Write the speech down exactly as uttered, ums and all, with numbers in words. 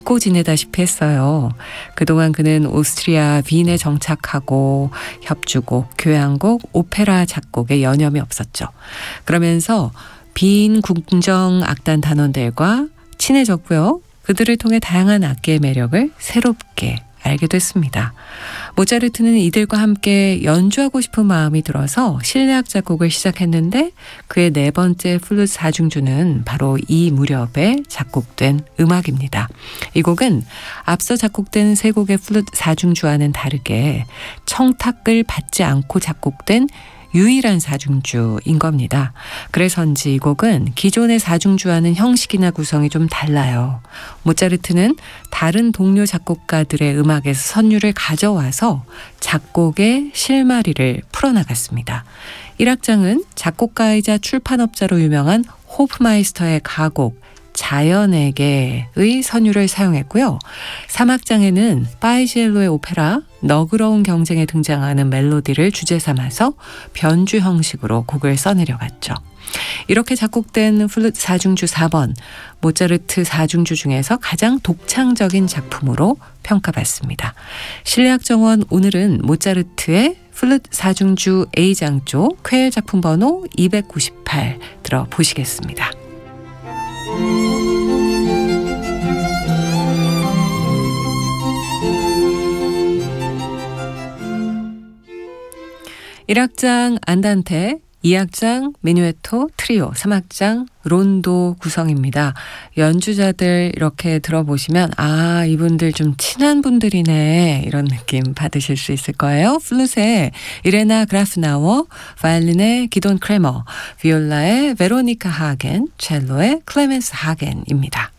잊고 지내다시피 했어요. 그동안 그는 오스트리아 빈에 정착하고 협주곡, 교향곡, 오페라 작곡에 여념이 없었죠. 그러면서 빈 궁정 악단 단원들과 친해졌고요. 그들을 통해 다양한 악기의 매력을 새롭게 알게 됐습니다. 모차르트는 이들과 함께 연주하고 싶은 마음이 들어서 실내악 작곡을 시작했는데 그의 네 번째 플루트 사중주는 바로 이 무렵에 작곡된 음악입니다. 이 곡은 앞서 작곡된 세 곡의 플루트 사중주와는 다르게 청탁을 받지 않고 작곡된 유일한 사중주인 겁니다. 그래서인지 이 곡은 기존의 사중주와는 형식이나 구성이 좀 달라요. 모차르트는 다른 동료 작곡가들의 음악에서 선율을 가져와서 작곡의 실마리를 풀어나갔습니다. 일 악장은 작곡가이자 출판업자로 유명한 호프마이스터의 가곡 자연에게의 선율을 사용했고요. 삼 악장에는 파이지엘로의 오페라 너그러운 경쟁에 등장하는 멜로디를 주제 삼아서 변주 형식으로 곡을 써내려갔죠. 이렇게 작곡된 플루트 사중주 사 번, 모차르트 사중주 중에서 가장 독창적인 작품으로 평가받습니다. 실내악 정원 오늘은 모차르트의 플루트 사중주 A장조 쾌 작품 번호 이백구십팔 들어보시겠습니다. 일 악장 안단테, 이 악장 미뉴에토 트리오, 삼 악장 론도 구성입니다. 연주자들 이렇게 들어보시면 아 이분들 좀 친한 분들이네 이런 느낌 받으실 수 있을 거예요. 플룻의 이레나 그라프나워, 바이올린의 기돈 크레머, 비올라의 베로니카 하겐, 첼로의 클레멘스 하겐입니다.